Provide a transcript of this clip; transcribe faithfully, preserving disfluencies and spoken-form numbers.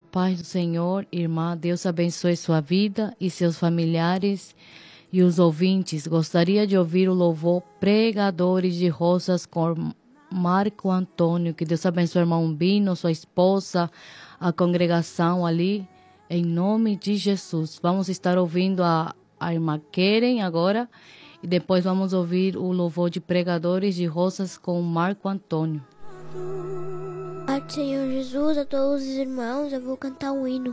paz do Senhor, irmã. Deus abençoe sua vida e seus familiares e os ouvintes. Gostaria de ouvir o louvor Pregadores de Rosas com Marco Antônio. Que Deus abençoe o irmão Bino, sua esposa, a congregação ali, em nome de Jesus. Vamos estar ouvindo a, a irmã Keren agora e depois vamos ouvir o louvor de Pregadores de Rosas com Marco Antônio. Pai do Senhor Jesus, a todos os irmãos, eu vou cantar um hino.